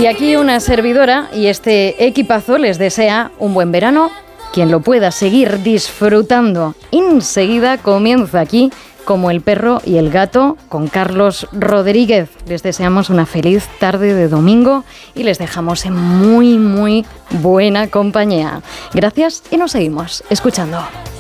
Y aquí una servidora y este equipazo les desea un buen verano. Quien lo pueda seguir disfrutando enseguida comienza aquí Como el perro y el gato con Carlos Rodríguez. Les deseamos una feliz tarde de domingo y les dejamos en muy, muy buena compañía. Gracias y nos seguimos escuchando.